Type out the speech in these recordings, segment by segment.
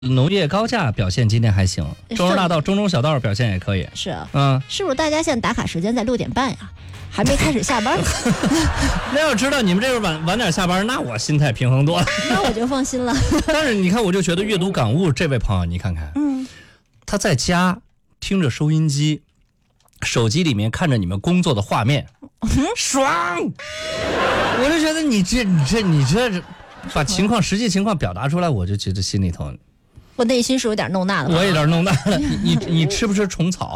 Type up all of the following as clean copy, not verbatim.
农业高架表现今天还行，中州大道、中中小道表现也可以。 是，是不是大家现在打卡时间在6点半呀？还没开始下班。 那要知道你们这个晚点下班，那我心态平衡多了。 那我就放心了。 但是你看，我就觉得阅读感悟这位朋友，你看看，他在家听着收音机，手机里面看着你们工作的画面，爽！我就觉得你这把实际情况表达出来，我就觉得心里头， 我内心是有点弄那的。 我有点弄那了。你吃不吃虫草？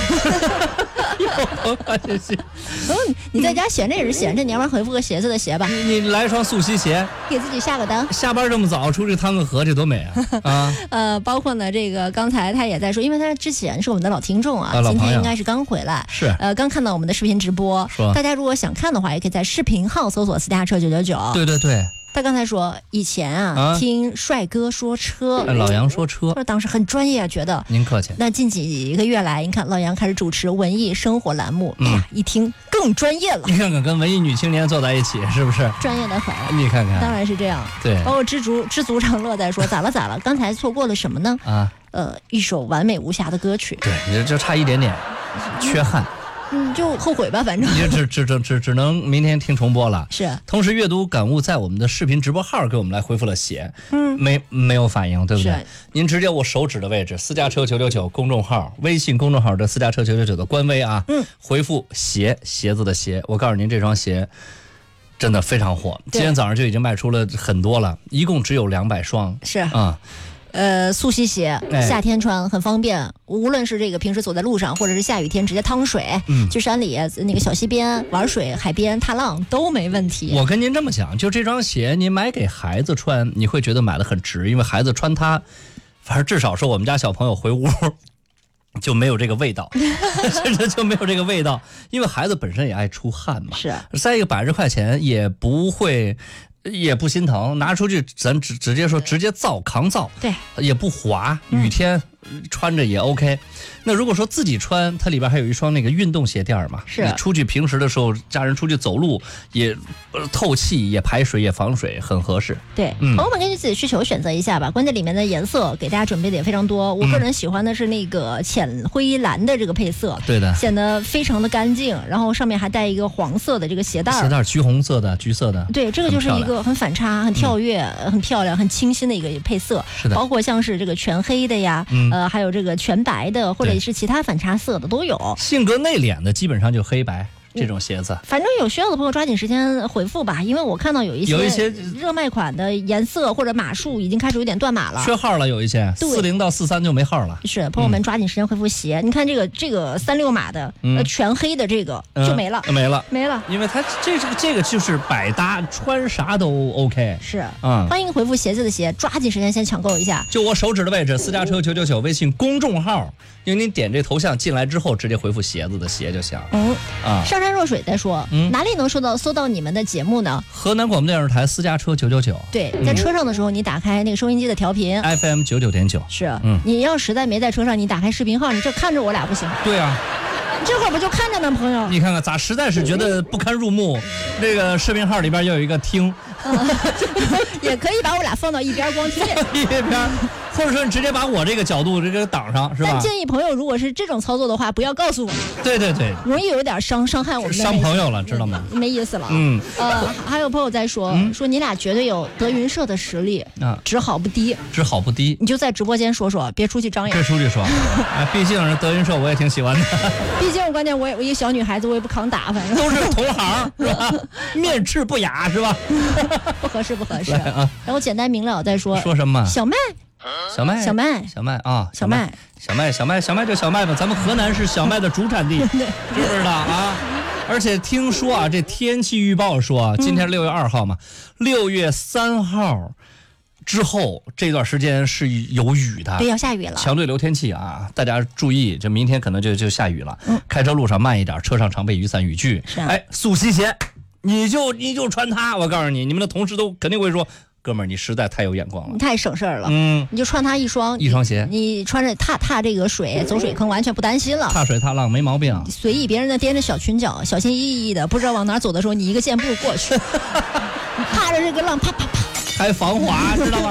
你在家闲着也是闲着，你要不然回复个鞋子的鞋吧。 你来一双素溪鞋， 给自己下个单。 下班这么早出去趟个河，这多美啊！ 包括呢，这个刚才他也在说，因为他之前是我们的老听众啊，今天应该是刚回来， 是刚看到我们的视频直播。大家如果想看的话，也可以在视频号搜索私家车999。 对对对。 他刚才说以前听帅哥说车， 老杨说车， 当时很专业，觉得您客气。 那近几个月来，你看老杨开始主持文艺生活栏目，哎呀，一听更专业了。 你看看跟文艺女青年坐在一起，是不是专业的很？ 你看看， 当然是这样。 对， 包括知足常乐在说咋了？刚才错过了什么呢？一首完美无瑕的歌曲。 对，你这差一点点，缺憾。 就后悔吧，反正你只能明天听重播了。 是， 同时阅读感悟在我们的视频直播号给我们来回复了写，没有反应，对不对？您直接我手指的位置，私家车999公众号，微信公众号的私家车999的官微啊，回复鞋子的鞋，我告诉您这双鞋真的非常火，今天早上就已经卖出了很多了，一共只有200双， 是啊。速吸鞋，夏天穿很方便，无论是这个平时走在路上，或者是下雨天直接趟水，去山里那个小溪边玩水、海边踏浪都没问题。 我跟您这么讲，就这双鞋，您买给孩子穿，你会觉得买的很值，因为孩子穿它，反正至少说我们家小朋友回屋就没有这个味道，甚至就没有这个味道，因为孩子本身也爱出汗嘛。 是， 再一个100块钱也不会。也不心疼，拿出去咱直接说，直接扛造， 对， 也不滑，雨天穿着也 OK。那如果说自己穿，它里边还有一双那个运动鞋垫嘛， 是， 你出去平时的时候，家人出去走路也透气，也排水，也防水，很合适。 对，朋友们根据自己需求选择一下吧。关键里面的颜色给大家准备的也非常多，我个人喜欢的是那个浅灰蓝的这个配色， 对的， 显得非常的干净，然后上面还带一个黄色的这个鞋带， 橘红色的、橘色的， 对，这个就是一个很反差、很跳跃、很漂亮、很清新的一个配色。 是的， 包括像是这个全黑的呀，还有这个全白的，或者是其他反差色的都有。 性格内敛的基本上就黑白这种鞋子， 反正有需要的朋友抓紧时间回复吧，因为我看到有一些热卖款的颜色或者码数已经开始有点断码了， 缺号了，有一些40到43就没号了。 是，朋友们抓紧时间回复鞋。你看这个36码的全黑的这个就没了，没了， 因为它这个就是百搭，穿啥都 OK。 是，欢迎回复鞋子的鞋，抓紧时间先抢购一下。 就我手指的位置，私家车999微信公众号，因为您点这头像进来之后，直接回复鞋子的鞋就行。 上山若水在说，哪里能搜到你们的节目呢？ 河南广播电视台私家车999。 对，在车上的时候，你打开那个收音机的调频 FM 99.9。 是，你要实在没在车上，你打开视频号，你这看着我俩不行。 对啊， 这会儿不就看着呢，朋友？ 你看看咋实在是觉得不堪入目，这个视频号里边又有一个听， 也可以把我俩放到一边光听一边。或者说你直接把我这个角度这个挡上，是吧？ 但建议朋友如果是这种操作的话，不要告诉我。 对， 容易有一点伤害我们的伤朋友了，知道吗？ 没意思了。还有朋友在说你俩绝对有德云社的实力啊，只好不低。你就在直播间说，别出去张扬。 别出去说，毕竟是德云社，我也挺喜欢的。 毕竟关键我一个小女孩子，我也不抗打，反正都是同行，是吧？面赤不雅，是吧？ 不合适。然后简单明了在说什么？ 小麦啊，小麦就小麦吧。咱们河南是小麦的主产地，知不知道啊？而且听说啊，这天气预报说，今天6月2号嘛，6月3号之后这段时间是有雨的， 对，要下雨了， 强对流天气啊，大家注意，这明天可能就下雨了。开车路上慢一点，车上常备雨伞雨具。速吸鞋，你就穿它，我告诉你，你们的同事都肯定会说。哥们儿，你实在太有眼光了， 你太省事儿了。你就穿它一双鞋，你穿着踏这个水，走水坑完全不担心了。 踏水踏浪没毛病， 随意别人的踮着小裙脚，小心翼翼的，不知道往哪走的时候，你一个箭步过去，踏着这个浪，啪啪啪， 还防滑，知道吗？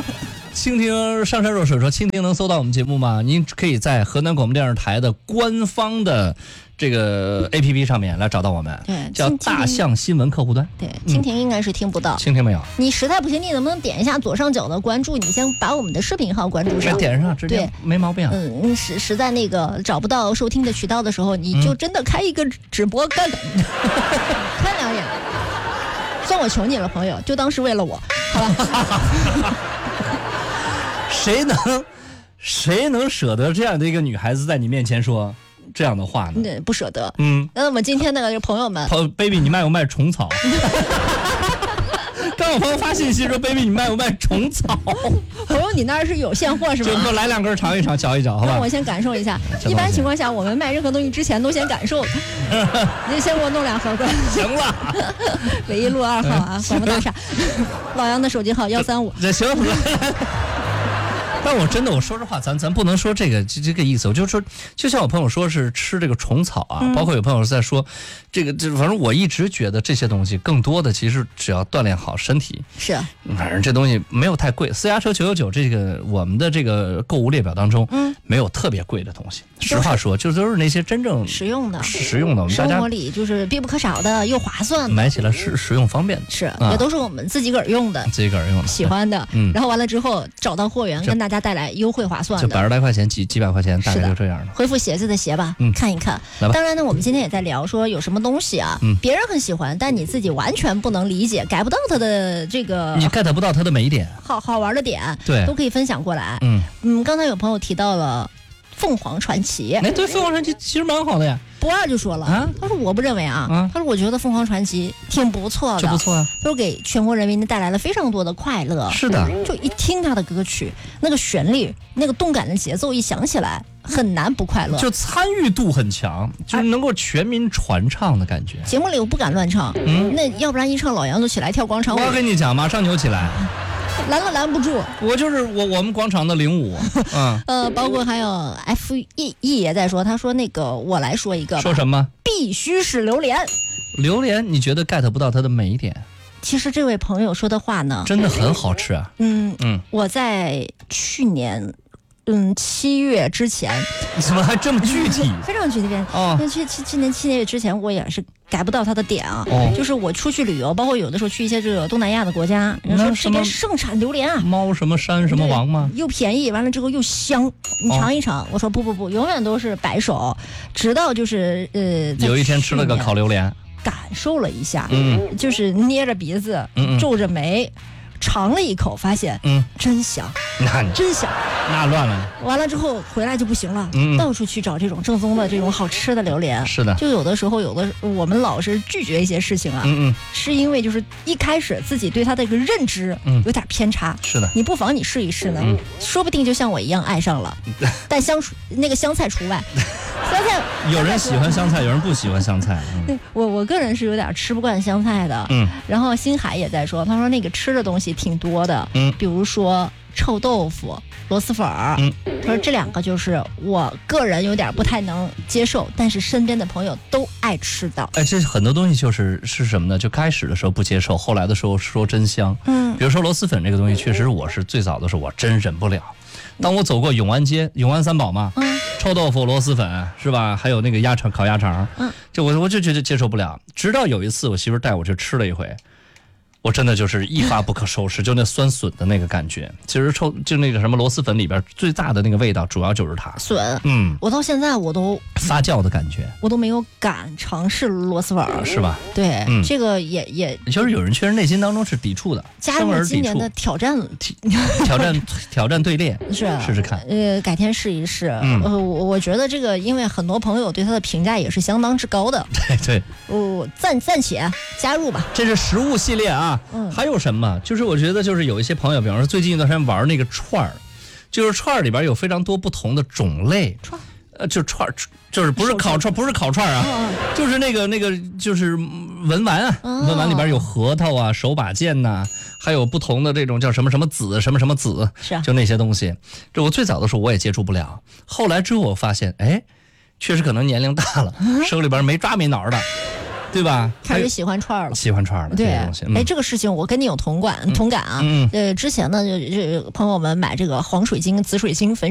蜻蜓上山若水说，蜻蜓能搜到我们节目吗？您可以在河南广播电视台的官方的这个 APP 上面来找到我们， 对， 叫大象新闻客户端。 对，蜻蜓应该是听不到， 蜻蜓没有。 你实在不行，你能不能点一下左上角的关注？你先把我们的视频号关注上， 点上直接没毛病。 实在那个找不到收听的渠道的时候，你就真的开一个直播看2眼。算我求你了，朋友，就当是为了我，好吧？ 谁能舍得这样的一个女孩子在你面前说这样的话呢？ 不舍得。 那我们今天的朋友们 ，baby， 你卖不卖虫草？刚有朋友发信息说 ，baby， 你卖不卖虫草？ 朋友，你那儿是有现货是吗？ 就给我来2根尝一尝，嚼一嚼，好吧？ 我先感受一下。一般情况下，我们卖任何东西之前都先感受。你先给我弄2盒过来。 行了。 北一路2号啊，广播大厦。老杨的手机号135。 这行。但我说实话，咱不能说这个意思。我就说，就像我朋友说是吃这个虫草啊，包括有朋友在说，反正我一直觉得这些东西更多的其实只要锻炼好身体。 是， 反正这东西没有太贵。私家车999这个我们的这个购物列表当中，没有特别贵的东西。实话说，就都是那些真正实用的， 我们大家生活里就是必不可少的，又划算的， 买起来实用方便的。 是，也都是我们自己个儿用的，喜欢的。然后完了之后找到货源，跟大家带来优惠划算的， 就100来块钱，几百块钱，大概就这样的。 回复鞋子的鞋吧，看一看。当然呢，我们今天也在聊说有什么东西啊，别人很喜欢，但你自己完全不能理解，get不到它的这个， 你 get 不到它的每一点， 好玩的点， 对， 都可以分享过来。刚才有朋友提到了凤凰传奇， 对，凤凰传奇其实蛮好的呀。 不二就说了，他说我不认为啊，他说我觉得凤凰传奇挺不错的， 就不错啊， 他说给全国人民带来了非常多的快乐。 是的， 就一听他的歌曲，那个旋律，那个动感的节奏一响起来，很难不快乐， 就参与度很强，就是能够全民传唱的感觉。 节目里我不敢乱唱，那要不然一唱老杨就起来跳广场舞。 我跟你讲，马上扭起来。 拦不住， 我就是我们广场的领舞， 包括还有 FE 也在说，他说那个我来说一个吧， 说什么？ 必须是榴莲， 你觉得 get 不到它的每一点？ 其实这位朋友说的话呢， 真的很好吃啊。 我在去年7月之前， 怎么还这么具体？ 非常具体哦。去年7月之前，我也是改不到他的点啊。就是我出去旅游，包括有的时候去一些这个东南亚的国家，人说这边盛产榴莲啊， 猫什么山什么王吗？ 又便宜，完了之后又香，你尝一尝。我说不，永远都是摆手，直到就是有一天吃了个烤榴莲， 感受了一下，就是捏着鼻子，皱着眉。尝了一口，发现真香，真香， 那乱了。 完了之后回来就不行了，到处去找这种正宗的这种好吃的榴莲。 是的， 就有的时候我们老是拒绝一些事情啊，是因为就是一开始自己对它的一个认知有点偏差。 是的， 你不妨你试一试呢，说不定就像我一样爱上了，但那个香菜除外。香菜有人喜欢香菜，有人不喜欢香菜。 我个人是有点吃不惯香菜的。然后星海也在说，他说那个吃的东西挺多的，比如说臭豆腐、螺蛳粉儿。他说这2个就是我个人有点不太能接受，但是身边的朋友都爱吃的。 这很多东西是什么呢？就开始的时候不接受，后来的时候说真香。比如说螺蛳粉这个东西，确实我是最早的时候我真忍不了。当我走过永安街，永安三宝嘛，臭豆腐、螺蛳粉是吧？还有那个烤鸭肠，我就觉得接受不了。直到有一次我媳妇带我去吃了一回，我真的就是一发不可收拾，就那酸笋的那个感觉。其实就那个什么螺蛳粉里边最大的那个味道，主要就是它笋。我到现在我都发酵的感觉， 我都没有敢尝试螺蛳粉， 是吧？ 对，这个也就是有人确实内心当中是抵触的， 加入今年的挑战队列， 试试看。 改天试一试。我觉得这个，因为很多朋友对它的评价也是相当之高的。 对， 暂且加入吧。 这是食物系列啊。还有什么？就是我觉得就是有一些朋友，比方说最近一段时间玩那个串儿，就是串儿里边有非常多不同的种类。就串儿，就是不是烤串啊，就是那个就是文玩啊，文玩里边有核桃啊、手把件呐，还有不同的这种叫什么什么籽、什么什么籽，就那些东西。这我最早的时候我也接触不了，后来之后我发现，确实可能年龄大了，手里边没抓没挠的。 对吧？ 开始喜欢串了， 喜欢串了。 对， 哎， 这个事情我跟你有同感啊。之前呢，就朋友们买这个黄水晶、紫水晶粉